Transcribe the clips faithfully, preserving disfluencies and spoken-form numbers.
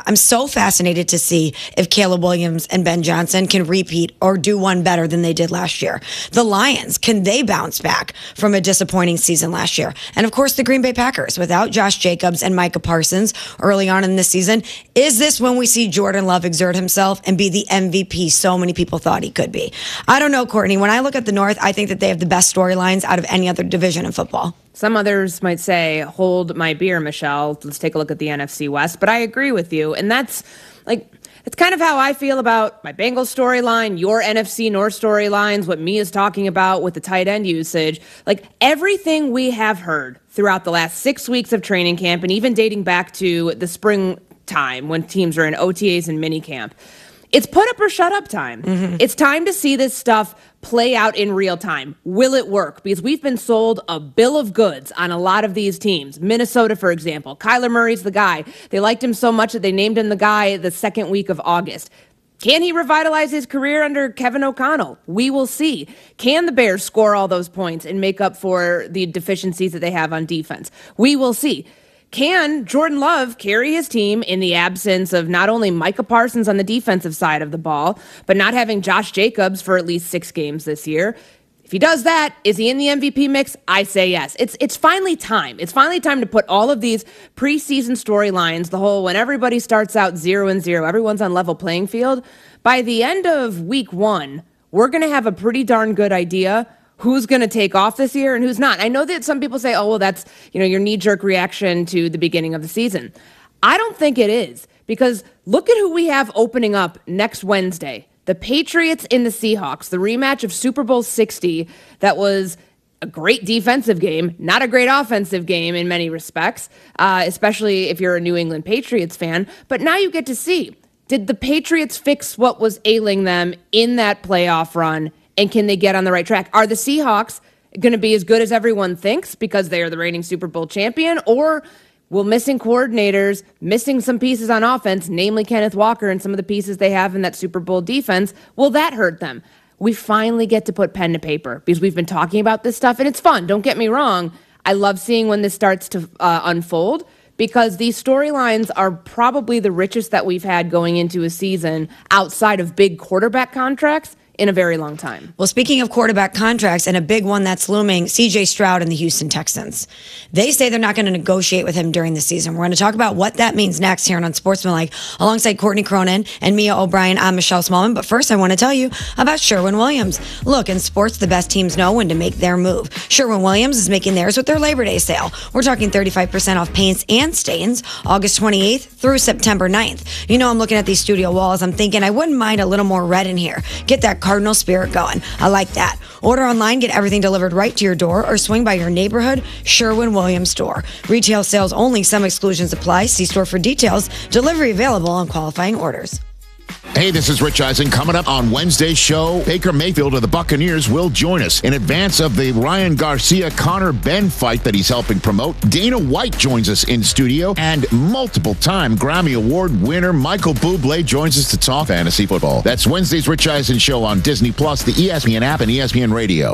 I'm so fascinated to see if Caleb Williams and Ben Johnson can repeat or do one better than they did last year. The Lions, can they bounce back from a disappointing season last year? And of course, the Green Bay Packers, without Josh Jacobs and Micah Parsons early on in this season. Is this when we see Jordan Love exert himself and be the M V P so many people thought he could be? I don't know, Courtney. When I look at the North, I think that they have the best storylines out of any other division in football. Some others might say, hold my beer, Michelle. Let's take a look at the N F C West. But I agree with you. And that's like, it's kind of how I feel about my Bengals storyline, your N F C North storylines, what Mia is talking about with the tight end usage. Like, everything we have heard throughout the last six weeks of training camp, and even dating back to the springtime when teams are in O T As and minicamp, it's put up or shut up time. Mm-hmm. It's time to see this stuff play out in real time. Will it work? Because we've been sold a bill of goods on a lot of these teams. Minnesota, for example. Kyler Murray's the guy. They liked him so much that they named him the guy the second week of August. Can he revitalize his career under Kevin O'Connell? We will see. Can the Bears score all those points and make up for the deficiencies that they have on defense? We will see. Can Jordan Love carry his team in the absence of not only Micah Parsons on the defensive side of the ball, but not having Josh Jacobs for at least six games this year? If he does that, is he in the M V P mix? I say yes. It's it's finally time. It's finally time to put all of these preseason storylines, the whole when everybody starts out zero and zero, everyone's on level playing field. By the end of week one, we're going to have a pretty darn good idea who's going to take off this year and who's not. I know that some people say, oh, well, that's, you know, your knee-jerk reaction to the beginning of the season. I don't think it is, because look at who we have opening up next Wednesday. The Patriots in the Seahawks, the rematch of Super Bowl sixty. That was a great defensive game, not a great offensive game in many respects, uh, especially if you're a New England Patriots fan. But now you get to see, did the Patriots fix what was ailing them in that playoff run? And can they get on the right track? Are the Seahawks going to be as good as everyone thinks because they are the reigning Super Bowl champion? Or will missing coordinators, missing some pieces on offense, namely Kenneth Walker and some of the pieces they have in that Super Bowl defense, will that hurt them? We finally get to put pen to paper because we've been talking about this stuff, and it's fun. Don't get me wrong. I love seeing when this starts to uh, unfold, because these storylines are probably the richest that we've had going into a season outside of big quarterback contracts in a very long time. Well, speaking of quarterback contracts and a big one that's looming, C J Stroud and the Houston Texans. They say they're not going to negotiate with him during the season. We're going to talk about what that means next here on Unsportsmanlike alongside Courtney Cronin and Mia O'Brien. I'm Michelle Smallman. But first, I want to tell you about Sherwin-Williams. Look, in sports, the best teams know when to make their move. Sherwin-Williams is making theirs with their Labor Day sale. We're talking thirty-five percent off paints and stains August twenty-eighth through September ninth. You know, I'm looking at these studio walls. I'm thinking I wouldn't mind a little more red in here. Get that Cardinal spirit going. I like that. Order online, get everything delivered right to your door, or swing by your neighborhood Sherwin-Williams store. Retail sales only. Some exclusions apply. See store for details. Delivery available on qualifying orders. Hey, this is Rich Eisen. Coming up on Wednesday's show, Baker Mayfield of the Buccaneers will join us in advance of the Ryan Garcia-Conor Benn fight that he's helping promote. Dana White joins us in studio, and multiple-time Grammy Award winner Michael Bublé joins us to talk fantasy football. That's Wednesday's Rich Eisen show on Disney Plus, the E S P N app, and E S P N Radio.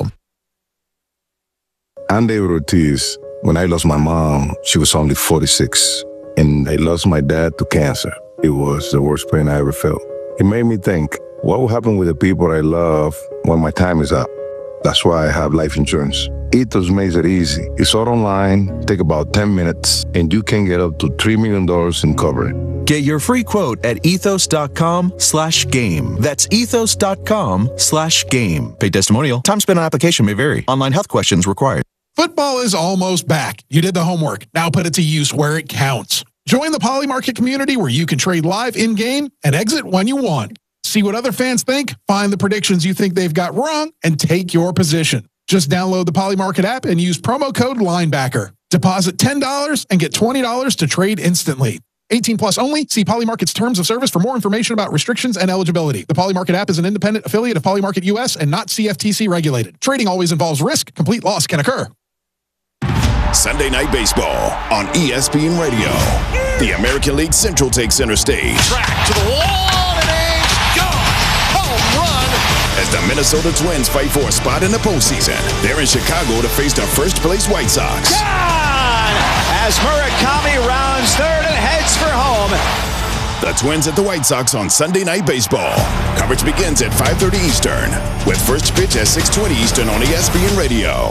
I'm David Ortiz. When I lost my mom, she was only forty-six, and I lost my dad to cancer. It was the worst pain I ever felt. It made me think, what will happen with the people I love when my time is up? That's why I have life insurance. Ethos makes it easy. It's all online, take about ten minutes, and you can get up to three million dollars in coverage. Get your free quote at ethos.com slash game. That's ethos.com slash game. Paid testimonial. Time spent on application may vary. Online health questions required. Football is almost back. You did the homework. Now put it to use where it counts. Join the Poly Market community where you can trade live in-game and exit when you want. See what other fans think, find the predictions you think they've got wrong, and take your position. Just download the Poly Market app and use promo code Linebacker. Deposit ten dollars and get twenty dollars to trade instantly. eighteen plus only. See Poly Market's terms of service for more information about restrictions and eligibility. The Poly Market app is an independent affiliate of Poly Market U S and not C F T C regulated. Trading always involves risk. Complete loss can occur. Sunday Night Baseball on E S P N Radio. The American League Central takes center stage. Track to the wall, and it's gone. Home run. As the Minnesota Twins fight for a spot in the postseason. They're in Chicago to face the first-place White Sox. Gone! As Murakami rounds third and heads for home. The Twins at the White Sox on Sunday Night Baseball. Coverage begins at five thirty Eastern, with first pitch at six twenty Eastern on E S P N Radio.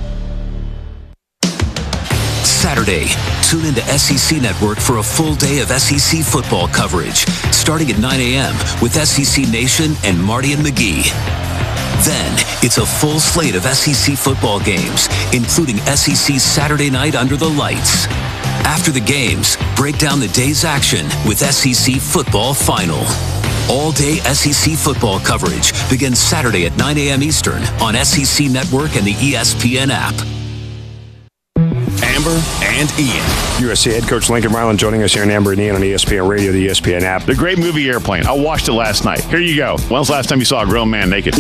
Saturday, tune into S E C Network for a full day of S E C football coverage, starting at nine a.m. with S E C Nation and Marty and McGee. Then, it's a full slate of S E C football games, including S E C Saturday Night Under the Lights. After the games, break down the day's action with S E C Football Final. All-day S E C football coverage begins Saturday at nine a.m. Eastern on S E C Network and the E S P N app. Amber and Ian. U S C head coach Lincoln Ryland joining us here in Amber and Ian on E S P N Radio, the E S P N app. The great movie Airplane. I watched it last night. Here you go. When's the last time you saw a grown man naked?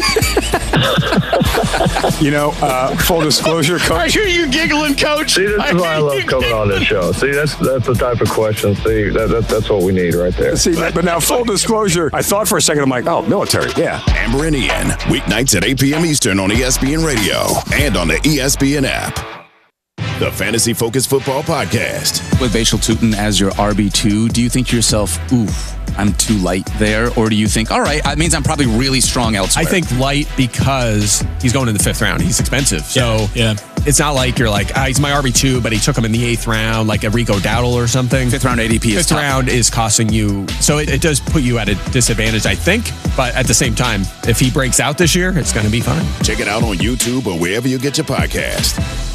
You know, uh, full disclosure, coach. I hear you giggling, coach. See, this I is why I love coming on this show. See, that's that's the type of question. See, that, that that's what we need right there. See, but now full disclosure, I thought for a second, I'm like, oh, military, yeah. Amber and Ian, weeknights at eight p.m. Eastern on E S P N Radio and on the E S P N app. The Fantasy Focus Football Podcast. With Bashal Tutin as your R B two, do you think to yourself, ooh, I'm too light there? Or do you think, all right, that means I'm probably really strong elsewhere? I think light because he's going in the fifth round. He's expensive. So yeah, yeah. It's not like you're like, ah, he's my R B two, but he took him in the eighth round, like a Rico Dowdle or something. Fifth round A D P is Fifth tough. round is costing you. So it, it does put you at a disadvantage, I think. But at the same time, if he breaks out this year, it's going to be fine. Check it out on YouTube or wherever you get your podcast.